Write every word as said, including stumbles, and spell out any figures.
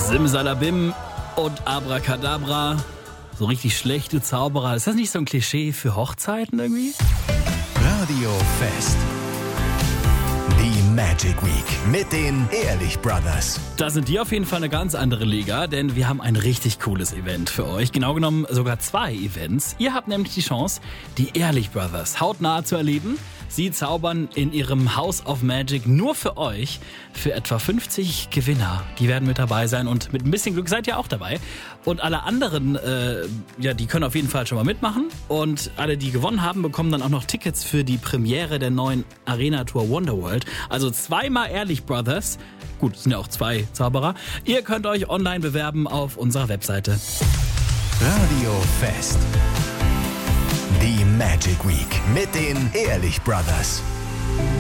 Simsalabim und Abracadabra. So richtig schlechte Zauberer. Ist das nicht so ein Klischee für Hochzeiten irgendwie? Radio Fest. Die Magic Week mit den Ehrlich Brothers. Da sind die auf jeden Fall eine ganz andere Liga, denn wir haben ein richtig cooles Event für euch. Genau genommen sogar zwei Events. Ihr habt nämlich die Chance, die Ehrlich Brothers hautnah zu erleben. Sie zaubern in ihrem House of Magic nur für euch, für etwa fünfzig Gewinner. Die werden mit dabei sein und mit ein bisschen Glück seid ihr auch dabei. Und alle anderen, äh, ja, die können auf jeden Fall schon mal mitmachen. Und alle, die gewonnen haben, bekommen dann auch noch Tickets für die Premiere der neuen Arena-Tour Wonderworld. Also zweimal Ehrlich Brothers. Gut, es sind ja auch zwei Zauberer. Ihr könnt euch online bewerben auf unserer Webseite. Radio Fest. Die Magic Week mit den Ehrlich Brothers.